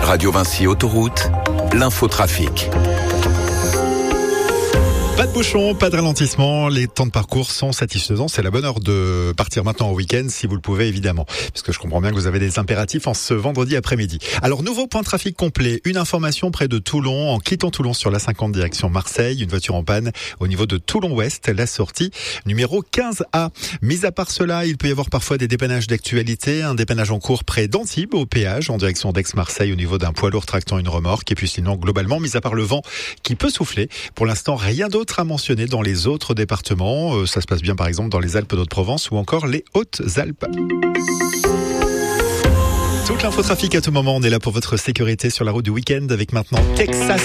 Radio Vinci Autoroute, l'infotrafic. Pas de bouchons, pas de ralentissement, les temps de parcours sont satisfaisants. C'est la bonne heure de partir maintenant au week-end, si vous le pouvez évidemment. Parce que je comprends bien que vous avez des impératifs en ce vendredi après-midi. Alors, nouveau point de trafic complet. Une information près de Toulon, en quittant Toulon sur la 50 direction Marseille. Une voiture en panne au niveau de Toulon-Ouest, la sortie numéro 15A. Mis à part cela, il peut y avoir parfois des dépannages d'actualité. Un dépannage en cours près d'Antibes, au péage, en direction d'Aix-Marseille, au niveau d'un poids lourd tractant une remorque. Et puis sinon, globalement, mis à part le vent qui peut souffler, pour l'instant, rien d'autre à mentionner dans les autres départements. Ça se passe bien par exemple dans les Alpes d'Haute-Provence ou encore les Hautes-Alpes. Toute l'infotrafic à tout moment, on est là pour votre sécurité sur la route du week-end avec maintenant Texas.